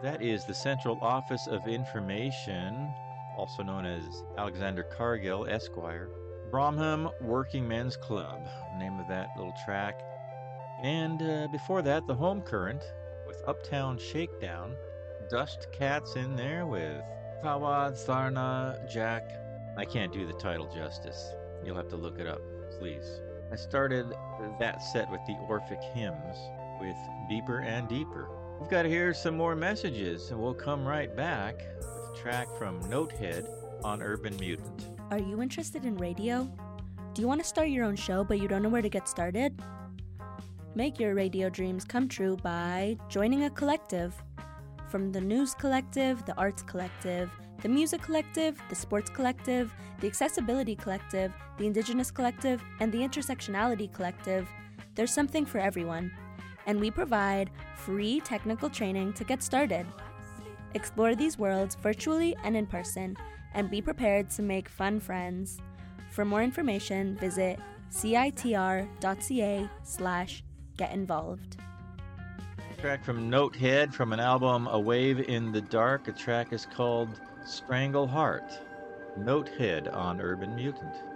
That is the Central Office of Information, also known as Alexander Cargill, Esquire. Bromham Working Men's Club, name of that little track. And before that, The Home Current with Uptown Shakedown. Dust Cats in there with Fawad, Tharna, Jack. I can't do the title justice. You'll have to look it up, please. I started that set with the Orphic Hymns with Deeper and Deeper. We've got to hear some more messages, and we'll come right back with a track from Notehead on Urban Mutant. Are you interested in radio? Do you want to start your own show, but you don't know where to get started? Make your radio dreams come true by joining a collective. From the News Collective, the Arts Collective, the Music Collective, the Sports Collective, the Accessibility Collective, the Indigenous Collective, and the Intersectionality Collective, there's something for everyone. And we provide free technical training to get started. Explore these worlds virtually and in person, and be prepared to make fun friends. For more information, visit citr.ca/getinvolved. Track from Notehead from an album A Wave in the Dark. The track is called Strangle Heart. Notehead on Urban Mutant.